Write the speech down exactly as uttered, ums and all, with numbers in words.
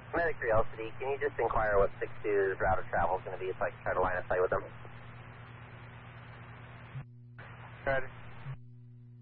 Medic three L C D, can you just inquire what six two's route of travel is going to be so I can try to line of sight with them? Ready.